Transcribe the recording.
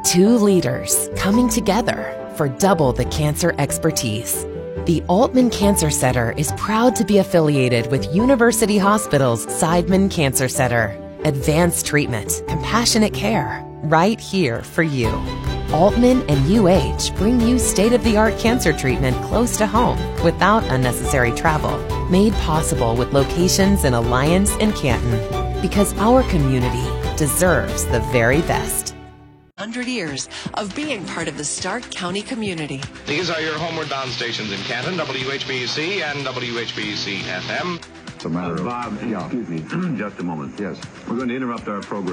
Two leaders coming together for double the cancer expertise. The Altman Cancer Center is proud to be affiliated with University Hospital's Seidman Cancer Center. Advanced treatment, compassionate care, right here for you. Altman and UH bring you state-of-the-art cancer treatment close to home without unnecessary travel. Made possible with locations in Alliance and Canton. Because our community deserves the very best. 100 years of being part of the Stark County community. These are your homeward bound stations in Canton, WHBC and WHBC FM. Bob, excuse me, just a moment. Yes, we're going to interrupt our program.